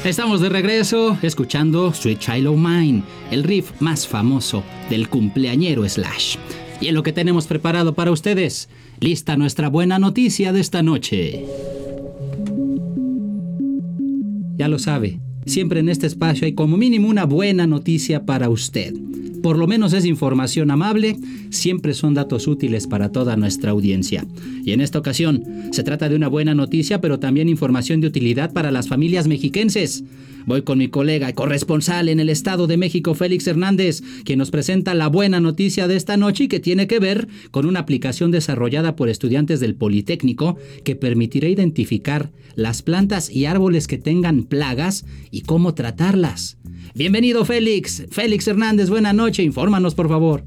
Estamos de regreso escuchando Sweet Child O' Mine, el riff más famoso del cumpleañero Slash. Y en lo que tenemos preparado para ustedes, lista nuestra buena noticia de esta noche. Ya lo sabe, siempre en este espacio hay como mínimo una buena noticia para usted. Por lo menos es información amable, siempre son datos útiles para toda nuestra audiencia. Y en esta ocasión, se trata de una buena noticia, pero también información de utilidad para las familias mexiquenses. Voy con mi colega y corresponsal en el Estado de México, Félix Hernández, quien nos presenta la buena noticia de esta noche y que tiene que ver con una aplicación desarrollada por estudiantes del Politécnico que permitirá identificar las plantas y árboles que tengan plagas y cómo tratarlas. Bienvenido, Félix. Félix Hernández, buena noche. Infórmanos, por favor.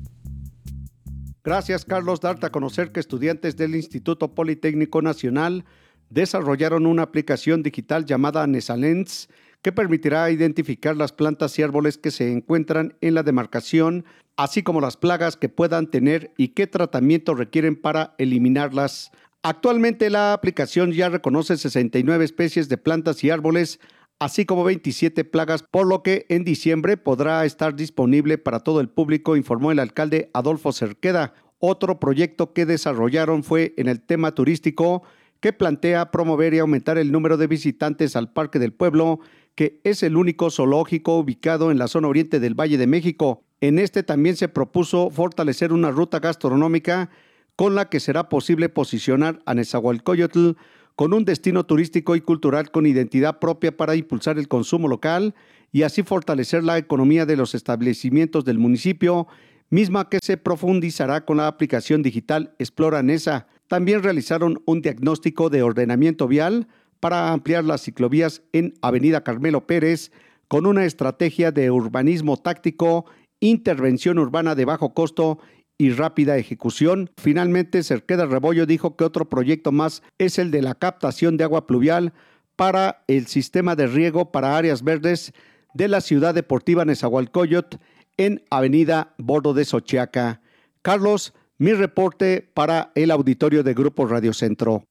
Gracias, Carlos. Darte a conocer que estudiantes del Instituto Politécnico Nacional desarrollaron una aplicación digital llamada Nesalens que permitirá identificar las plantas y árboles que se encuentran en la demarcación, así como las plagas que puedan tener y qué tratamiento requieren para eliminarlas. Actualmente la aplicación ya reconoce 69 especies de plantas y árboles, así como 27 plagas, por lo que en diciembre podrá estar disponible para todo el público, informó el alcalde Adolfo Cerqueda. Otro proyecto que desarrollaron fue en el tema turístico, que plantea promover y aumentar el número de visitantes al Parque del Pueblo, que es el único zoológico ubicado en la zona oriente del Valle de México. En este también se propuso fortalecer una ruta gastronómica con la que será posible posicionar a Nezahualcóyotl con un destino turístico y cultural con identidad propia para impulsar el consumo local y así fortalecer la economía de los establecimientos del municipio, misma que se profundizará con la aplicación digital Explora Nesa. También realizaron un diagnóstico de ordenamiento vial para ampliar las ciclovías en Avenida Carmelo Pérez con una estrategia de urbanismo táctico, intervención urbana de bajo costo y rápida ejecución. Finalmente, Cerqueda Rebollo dijo que otro proyecto más es el de la captación de agua pluvial para el sistema de riego para áreas verdes de la ciudad deportiva Nezahualcóyotl en Avenida Bordo de Xochiaca. Carlos, mi reporte para el auditorio de Grupo Radio Centro.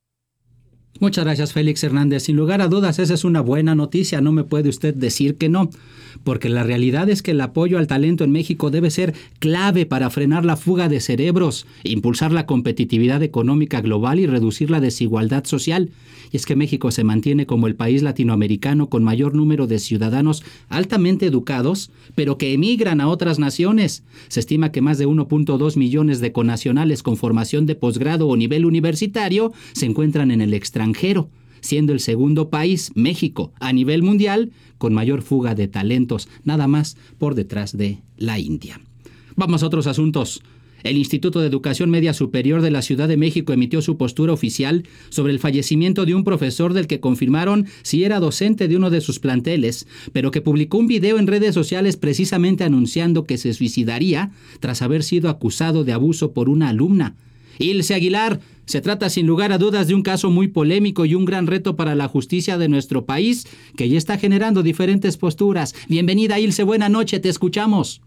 Muchas gracias, Félix Hernández. Sin lugar a dudas, esa es una buena noticia. No me puede usted decir que no, porque la realidad es que el apoyo al talento en México debe ser clave para frenar la fuga de cerebros, impulsar la competitividad económica global y reducir la desigualdad social. Y es que México se mantiene como el país latinoamericano con mayor número de ciudadanos altamente educados, pero que emigran a otras naciones. Se estima que más de 1.2 millones de connacionales con formación de posgrado o nivel universitario se encuentran en el extranjero, siendo el segundo país, México, a nivel mundial, con mayor fuga de talentos, nada más por detrás de la India. Vamos a otros asuntos. El Instituto de Educación Media Superior de la Ciudad de México emitió su postura oficial sobre el fallecimiento de un profesor del que confirmaron si era docente de uno de sus planteles, pero que publicó un video en redes sociales precisamente anunciando que se suicidaría tras haber sido acusado de abuso por una alumna. Ilse Aguilar, se trata sin lugar a dudas de un caso muy polémico y un gran reto para la justicia de nuestro país, que ya está generando diferentes posturas. Bienvenida, Ilse, buena noche, te escuchamos.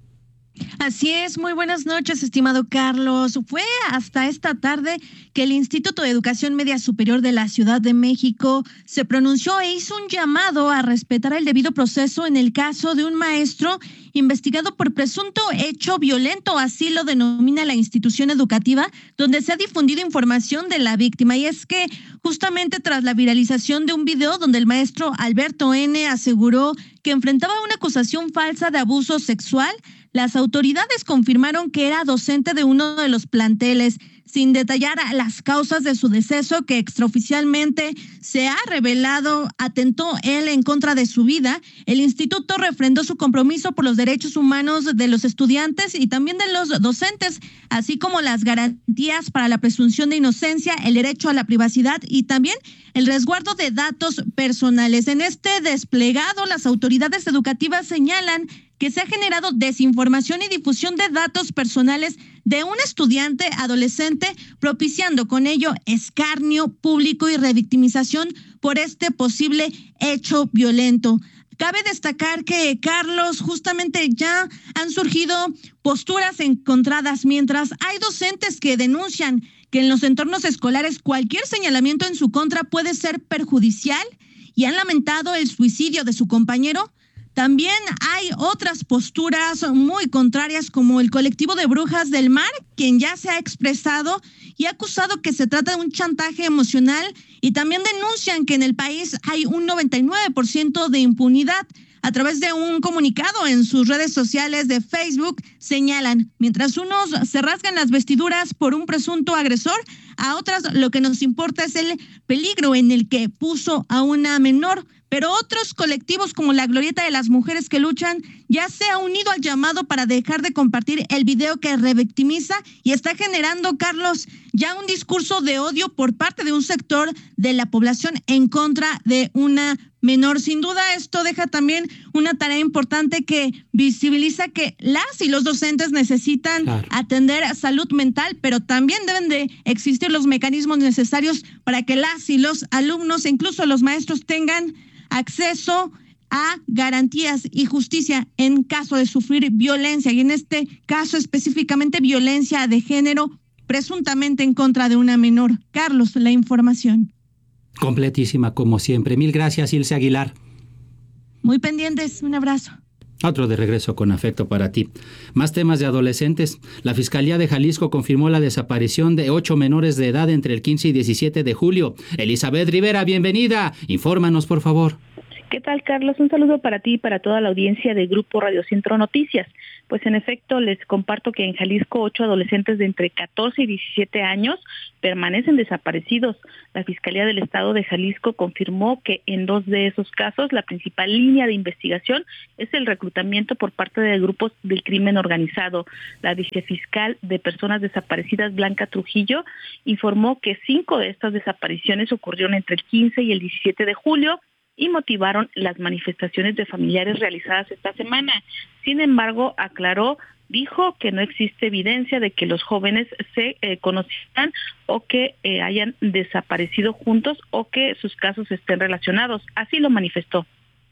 Así es, muy buenas noches, estimado Carlos. Fue hasta esta tarde que el Instituto de Educación Media Superior de la Ciudad de México se pronunció e hizo un llamado a respetar el debido proceso en el caso de un maestro investigado por presunto hecho violento, así lo denomina la institución educativa, donde se ha difundido información de la víctima. Y es que justamente tras la viralización de un video donde el maestro Alberto N. aseguró que enfrentaba una acusación falsa de abuso sexual, las autoridades confirmaron que era docente de uno de los planteles, sin detallar las causas de su deceso, que extraoficialmente se ha revelado atentó él en contra de su vida. El instituto refrendó su compromiso por los derechos humanos de los estudiantes y también de los docentes, así como las garantías para la presunción de inocencia, el derecho a la privacidad y también el resguardo de datos personales. En este desplegado, las autoridades educativas señalan que se ha generado desinformación y difusión de datos personales de un estudiante adolescente, propiciando con ello escarnio público y revictimización por este posible hecho violento. Cabe destacar que, Carlos, justamente ya han surgido posturas encontradas, mientras hay docentes que denuncian que en los entornos escolares cualquier señalamiento en su contra puede ser perjudicial, y han lamentado el suicidio de su compañero. También hay otras posturas muy contrarias, como el colectivo de Brujas del Mar, quien ya se ha expresado y ha acusado que se trata de un chantaje emocional, y también denuncian que en el país hay un 99% de impunidad. A través de un comunicado en sus redes sociales de Facebook, señalan: mientras unos se rasgan las vestiduras por un presunto agresor, a otras lo que nos importa es el peligro en el que puso a una menor. Pero otros colectivos, como la Glorieta de las Mujeres que Luchan, ya se ha unido al llamado para dejar de compartir el video que revictimiza y está generando, Carlos, ya un discurso de odio por parte de un sector de la población en contra de una menor. Sin duda, esto deja también una tarea importante que visibiliza que las y los docentes necesitan atender a salud mental, pero también deben de existir los mecanismos necesarios para que las y los alumnos e incluso los maestros tengan acceso a garantías y justicia en caso de sufrir violencia, y en este caso específicamente violencia de género, presuntamente en contra de una menor. Carlos, la información. Completísima, como siempre. Mil gracias, Ilse Aguilar. Muy pendientes, un abrazo. Otro de regreso con afecto para ti. Más temas de adolescentes. La Fiscalía de Jalisco confirmó la desaparición de 8 menores de edad entre el 15 y 17 de julio. Elizabeth Rivera, bienvenida. Infórmanos, por favor. ¿Qué tal, Carlos? Un saludo para ti y para toda la audiencia de Grupo Radio Centro Noticias. Pues en efecto, les comparto que en Jalisco 8 adolescentes de entre 14 y 17 años permanecen desaparecidos. La Fiscalía del Estado de Jalisco confirmó que en 2 de esos casos la principal línea de investigación es el reclutamiento por parte de grupos del crimen organizado. La vicefiscal de personas desaparecidas, Blanca Trujillo, informó que 5 de estas desapariciones ocurrieron entre el 15 y el 17 de julio, y motivaron las manifestaciones de familiares realizadas esta semana. Sin embargo, dijo que no existe evidencia de que los jóvenes se conocieran o que hayan desaparecido juntos o que sus casos estén relacionados. Así lo manifestó.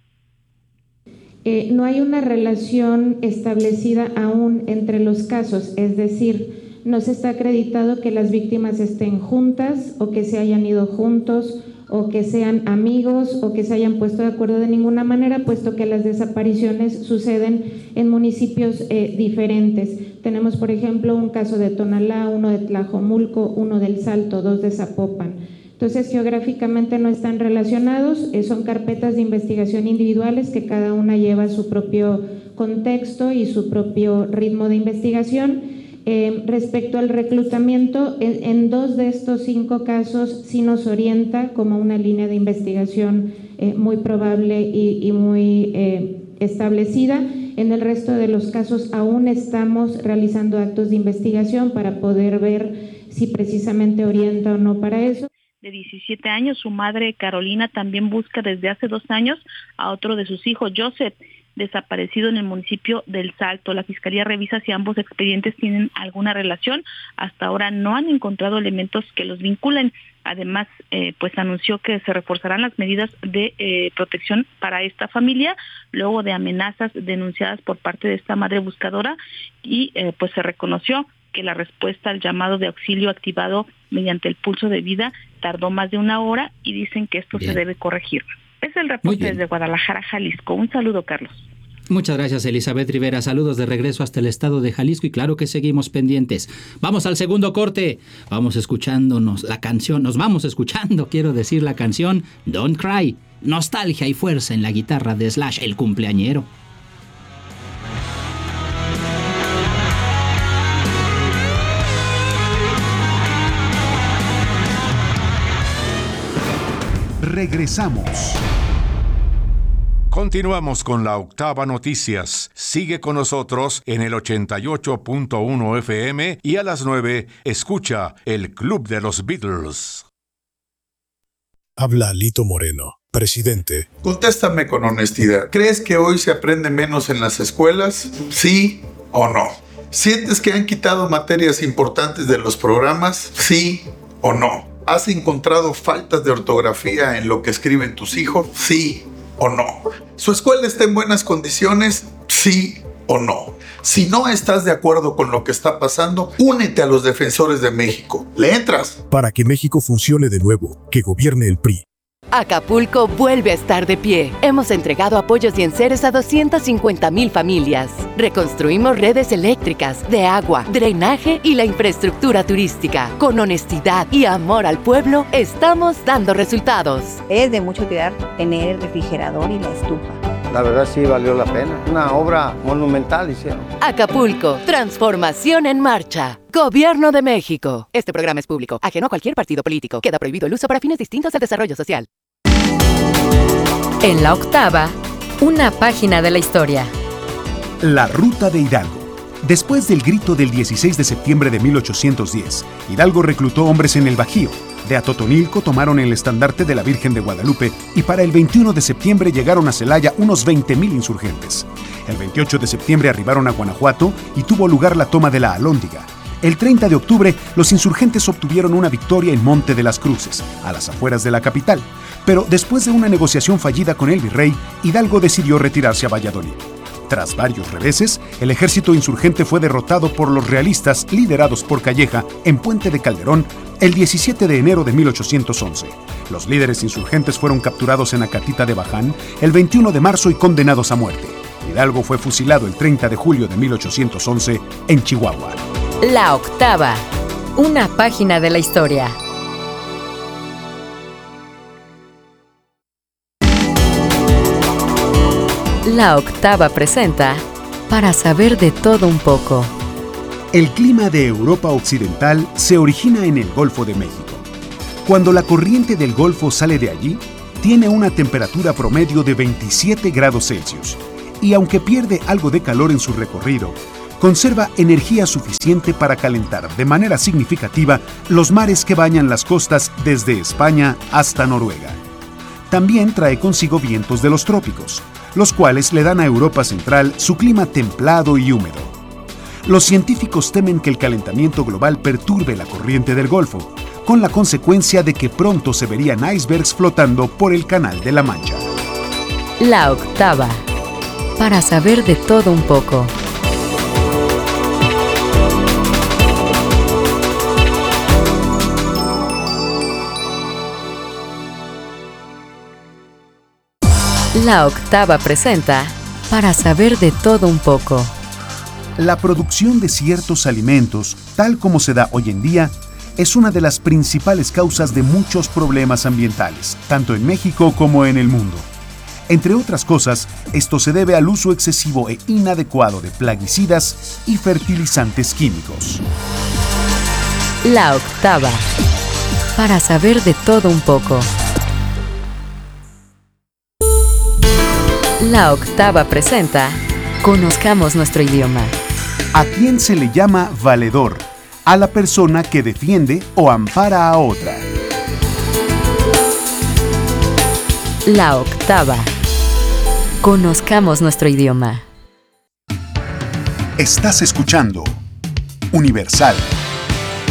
No hay una relación establecida aún entre los casos, es decir, no se está acreditado que las víctimas estén juntas o que se hayan ido juntos o que sean amigos o que se hayan puesto de acuerdo de ninguna manera, puesto que las desapariciones suceden en municipios diferentes. Tenemos, por ejemplo, un caso de Tonalá, uno de Tlajomulco, uno del Salto, 2 de Zapopan. Entonces, geográficamente no están relacionados, son carpetas de investigación individuales que cada una lleva su propio contexto y su propio ritmo de investigación. Respecto al reclutamiento, en 2 de estos 5 casos sí nos orienta como una línea de investigación muy probable y muy establecida. En el resto de los casos aún estamos realizando actos de investigación para poder ver si precisamente orienta o no para eso. De 17 años, su madre Carolina también busca desde hace 2 años a otro de sus hijos, Joseph, desaparecido en el municipio del Salto. La Fiscalía revisa si ambos expedientes tienen alguna relación. Hasta ahora no han encontrado elementos que los vinculen. Además, pues anunció que se reforzarán las medidas de protección para esta familia luego de amenazas denunciadas por parte de esta madre buscadora, y pues se reconoció que la respuesta al llamado de auxilio activado mediante el pulso de vida tardó más de 1 hora, y dicen que esto se debe corregir. Es el reporte desde Guadalajara, Jalisco. Un saludo, Carlos. Muchas gracias, Elizabeth Rivera. Saludos de regreso hasta el estado de Jalisco, y claro que seguimos pendientes. Vamos al segundo corte. Vamos escuchándonos la canción. Nos vamos escuchando, quiero decir, la canción Don't Cry. Nostalgia y fuerza en la guitarra de Slash, el cumpleañero. Regresamos. Continuamos con la Octava Noticias. Sigue con nosotros en el 88.1 FM y a las 9 escucha el Club de los Beatles. Habla Lito Moreno, presidente. Contéstame con honestidad. ¿Crees que hoy se aprende menos en las escuelas? ¿Sí o no? ¿Sientes que han quitado materias importantes de los programas? ¿Sí o no? ¿Has encontrado faltas de ortografía en lo que escriben tus hijos? ¿Sí o no? ¿Su escuela está en buenas condiciones? ¿Sí o no? Si no estás de acuerdo con lo que está pasando, únete a los defensores de México. ¿Le entras? Para que México funcione de nuevo, que gobierne el PRI. Acapulco vuelve a estar de pie. Hemos entregado apoyos y enseres a 250,000 familias. Reconstruimos redes eléctricas, de agua, drenaje y la infraestructura turística. Con honestidad y amor al pueblo, estamos dando resultados. Es de mucho cuidar tener el refrigerador y la estufa. La verdad sí valió la pena. Una obra monumental hicieron. Acapulco, transformación en marcha. Gobierno de México. Este programa es público, ajeno a cualquier partido político. Queda prohibido el uso para fines distintos al desarrollo social. En la octava, una página de la historia. La Ruta de Hidalgo. Después del grito del 16 de septiembre de 1810, Hidalgo reclutó hombres en el Bajío. De Atotonilco tomaron el estandarte de la Virgen de Guadalupe y para el 21 de septiembre llegaron a Celaya unos 20,000 insurgentes. El 28 de septiembre arribaron a Guanajuato y tuvo lugar la toma de la Alhóndiga. El 30 de octubre, los insurgentes obtuvieron una victoria en Monte de las Cruces, a las afueras de la capital. Pero después de una negociación fallida con el virrey, Hidalgo decidió retirarse a Valladolid. Tras varios reveses, el ejército insurgente fue derrotado por los realistas liderados por Calleja en Puente de Calderón el 17 de enero de 1811. Los líderes insurgentes fueron capturados en Acatita de Baján el 21 de marzo y condenados a muerte. Hidalgo fue fusilado el 30 de julio de 1811 en Chihuahua. La octava, una página de la historia. La octava presenta Para saber de todo un poco. El clima de Europa Occidental se origina en el Golfo de México. Cuando la corriente del Golfo sale de allí, tiene una temperatura promedio de 27 grados Celsius y aunque pierde algo de calor en su recorrido, conserva energía suficiente para calentar de manera significativa los mares que bañan las costas desde España hasta Noruega. También trae consigo vientos de los trópicos, los cuales le dan a Europa Central su clima templado y húmedo. Los científicos temen que el calentamiento global perturbe la corriente del Golfo, con la consecuencia de que pronto se verían icebergs flotando por el Canal de la Mancha. La octava, para saber de todo un poco. La octava presenta Para saber de todo un poco. La producción de ciertos alimentos, tal como se da hoy en día, es una de las principales causas de muchos problemas ambientales, tanto en México como en el mundo. Entre otras cosas, esto se debe al uso excesivo e inadecuado de plaguicidas y fertilizantes químicos. La octava, para saber de todo un poco. La octava presenta Conozcamos nuestro idioma. ¿A quién se le llama valedor? A la persona que defiende o ampara a otra. La octava. Conozcamos nuestro idioma. Estás escuchando Universal